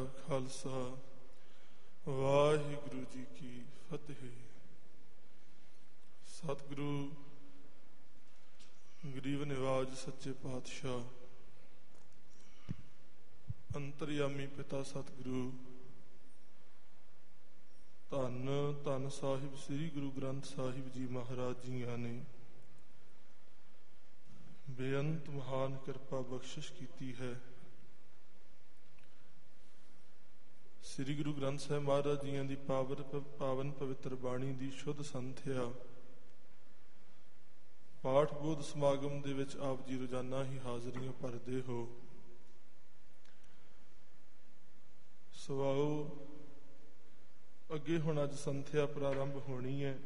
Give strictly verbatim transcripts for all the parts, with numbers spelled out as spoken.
ਖਾਲਸਾ ਵਾਹਿਗੁਰੂ ਜੀ ਕੀ ਫਤਿਹ। ਸਤਿਗੁਰੂ ਗਰੀਬ ਨਿਵਾਜ ਸੱਚੇ ਪਾਤਸ਼ਾਹ ਅੰਤਰਯਾਮੀ ਪਿਤਾ ਸਤਿਗੁਰੂ ਧੰਨ ਧੰਨ ਸਾਹਿਬ ਸ੍ਰੀ ਗੁਰੂ ਗ੍ਰੰਥ ਸਾਹਿਬ ਜੀ ਮਹਾਰਾਜ ਜੀਆਂ ਨੇ ਬੇਅੰਤ ਮਹਾਨ ਕਿਰਪਾ ਬਖਸ਼ਿਸ਼ ਕੀਤੀ ਹੈ। ਸ੍ਰੀ ਗੁਰੂ ਗ੍ਰੰਥ ਸਾਹਿਬ ਮਹਾਰਾਜ ਜੀਆਂ ਦੀ ਪਾਵਨ ਪਾਵਨ ਪਵਿੱਤਰ ਬਾਣੀ ਦੀ ਸ਼ੁੱਧ ਸੰਥਿਆ ਪਾਠ ਬੋਧ ਸਮਾਗਮ ਦੇ ਵਿੱਚ ਆਪ ਜੀ ਰੋਜ਼ਾਨਾ ਹੀ ਹਾਜ਼ਰੀਆਂ ਭਰਦੇ ਹੋ। ਸਵਾਓ ਅੱਗੇ ਹੁਣ ਅੱਜ ਸੰਥਿਆ ਪ੍ਰਾਰੰਭ ਹੋਣੀ ਹੈ।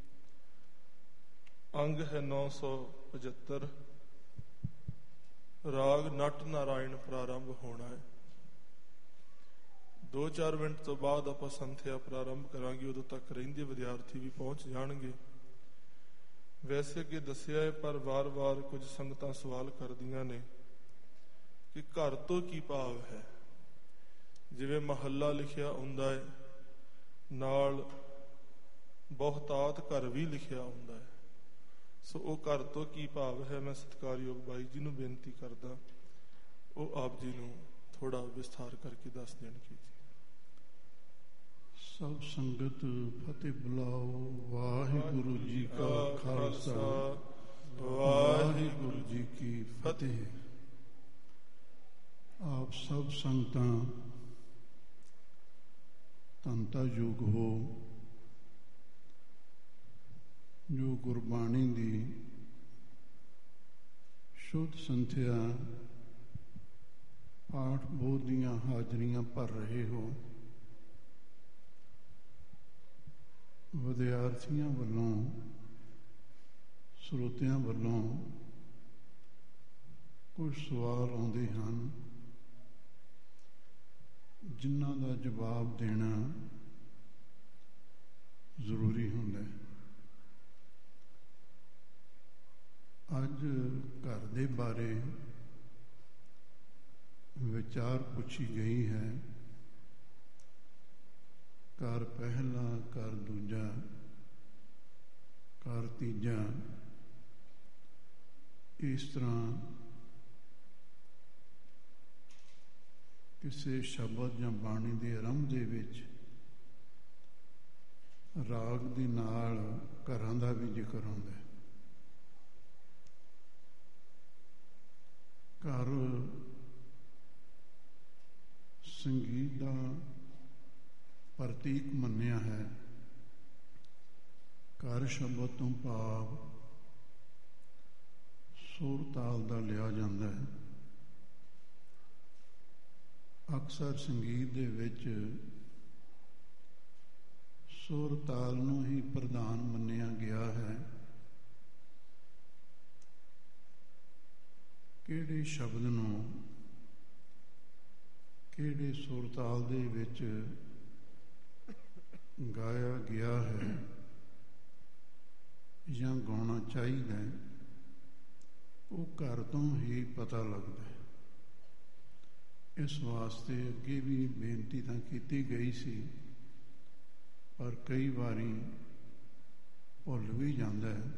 ਅੰਗ ਹੈ ਨੌ ਸੌ ਪਝੱਤਰ। ਰਾਗ ਨਟ ਨਾਰਾਇਣ ਪ੍ਰਾਰੰਭ ਹੋਣਾ ਹੈ। ਦੋ ਚਾਰ ਮਿੰਟ ਤੋਂ ਬਾਅਦ ਆਪਾਂ ਸੰਥਿਆ ਪ੍ਰਾਰੰਭ ਕਰਾਂਗੇ। ਉਦੋਂ ਤੱਕ ਰਹਿੰਦੇ ਵਿਦਿਆਰਥੀ ਵੀ ਪਹੁੰਚ ਜਾਣਗੇ। ਵੈਸੇ ਅੱਗੇ ਦੱਸਿਆ ਹੈ, ਪਰ ਵਾਰ-ਵਾਰ ਕੁਝ ਸੰਗਤਾਂ ਸਵਾਲ ਕਰਦੀਆਂ ਨੇ ਕਿ ਘਰ ਤੋਂ ਕੀ ਭਾਵ ਹੈ। ਜਿਵੇਂ ਮਹੱਲਾ ਲਿਖਿਆ ਹੁੰਦਾ ਹੈ, ਨਾਲ ਬਹੁਤਾਤ ਘਰ ਵੀ ਲਿਖਿਆ ਹੁੰਦਾ ਹੈ। ਸੋ ਉਹ ਘਰ ਤੋਂ ਕੀ ਭਾਵ ਹੈ, ਮੈਂ ਸਤਿਕਾਰਯੋਗ ਬਾਈ ਜੀ ਨੂੰ ਬੇਨਤੀ ਕਰਦਾ ਉਹ ਆਪ ਜੀ ਨੂੰ ਥੋੜਾ ਵਿਸਥਾਰ ਕਰਕੇ ਦੱਸ ਦੇਣਗੇ ਜੀ। ਸਭ ਸੰਗਤ ਫਤਿਹ ਬੁਲਾਓ। ਵਾਹਿਗੁਰੂ ਜੀ ਕਾ ਖਾਲਸਾ ਵਾਹਿਗੁਰੂ ਜੀ ਕੀ ਫਤਿਹ। ਆਪ ਸਭ ਸੰਗਤਾਂ ਧੰਤਾ ਯੁਗ ਹੋ ਜੋ ਗੁਰਬਾਣੀ ਦੀ ਸ਼ੁੱਧ ਸੰਥਿਆ ਪਾਠ ਬੋਧ ਦੀਆਂ ਹਾਜ਼ਰੀਆਂ ਭਰ ਰਹੇ ਹੋ। ਵਿਦਿਆਰਥੀਆਂ ਵੱਲੋਂ ਸਰੋਤਿਆਂ ਵੱਲੋਂ ਕੁਝ ਸਵਾਲ ਆਉਂਦੇ ਹਨ ਜਿਨ੍ਹਾਂ ਦਾ ਜਵਾਬ ਦੇਣਾ ਜ਼ਰੂਰੀ ਹੁੰਦਾ ਹੈ। ਅੱਜ ਘਰ ਦੇ ਬਾਰੇ ਵਿਚਾਰ ਪੁੱਛੀ ਗਈ ਹੈ। ਘਰ ਪਹਿਲਾ, ਘਰ ਦੂਜਾ, ਘਰ ਤੀਜਾ, ਇਸ ਤਰ੍ਹਾਂ ਕਿਸੇ ਸ਼ਬਦ ਜਾਂ ਬਾਣੀ ਦੇ ਆਰੰਭ ਦੇ ਵਿੱਚ ਰਾਗ ਦੇ ਨਾਲ ਘਰਾਂ ਦਾ ਵੀ ਜ਼ਿਕਰ ਹੁੰਦਾ ਹੈ। ਘਰ ਸੰਗੀਤ ਦਾ ਪ੍ਰਤੀਕ ਮੰਨਿਆ ਹੈ। ਘਰ ਸ਼ਬਦ ਤੋਂ ਭਾਵ ਸੁਰ ਤਾਲ ਦਾ ਲਿਆ ਜਾਂਦਾ ਹੈ। ਅਕਸਰ ਸੰਗੀਤ ਦੇ ਵਿੱਚ ਸੁਰ ਤਾਲ ਨੂੰ ਹੀ ਪ੍ਰਧਾਨ ਮੰਨਿਆ ਗਿਆ ਹੈ। ਕਿਹੜੇ ਸ਼ਬਦ ਨੂੰ ਕਿਹੜੇ ਸੁਰ ਤਾਲ ਦੇ ਵਿੱਚ ਗਾਇਆ ਗਿਆ ਹੈ ਜਾਂ ਗਾਉਣਾ ਚਾਹੀਦਾ ਹੈ, ਉਹ ਘਰ ਤੋਂ ਹੀ ਪਤਾ ਲੱਗਦਾ ਹੈ। ਇਸ ਵਾਸਤੇ ਅੱਗੇ ਵੀ ਬੇਨਤੀ ਤਾਂ ਕੀਤੀ ਗਈ ਸੀ, ਪਰ ਕਈ ਵਾਰੀ ਭੁੱਲ ਵੀ ਜਾਂਦਾ ਹੈ।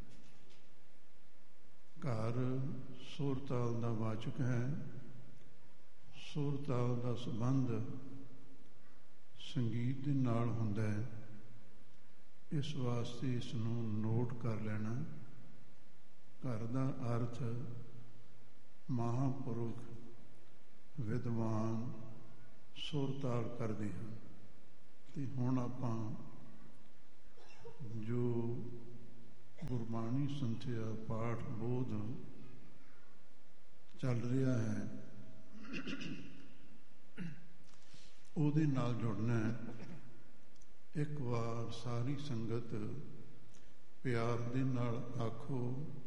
ਘਰ ਸੁਰ ਤਾਲ ਦਾ ਵਾਚਕ ਹੈ। ਸੁਰ ਤਾਲ ਦਾ ਸੰਬੰਧ ਸੰਗੀਤ ਦੇ ਨਾਲ ਹੁੰਦਾ ਹੈ। ਇਸ ਵਾਸਤੇ ਇਸ ਨੂੰ ਨੋਟ ਕਰ ਲੈਣਾ। ਘਰ ਦਾ ਅਰਥ ਮਹਾਂਪੁਰਖ ਵਿਦਵਾਨ ਸੁਰ ਤਾਲ ਕਰਦੇ ਹਨ। ਤੇ ਹੁਣ ਆਪਾਂ ਜੋ ਗੁਰਬਾਣੀ ਸੰਥਿਆ ਪਾਠ ਬੋਧ ਚੱਲ ਰਿਹਾ ਹੈ ਉਹਦੇ ਨਾਲ ਜੁੜਨਾ ਹੈ। ਇੱਕ ਵਾਰ ਸਾਰੀ ਸੰਗਤ ਪਿਆਰ ਦੇ ਨਾਲ ਆਖੋ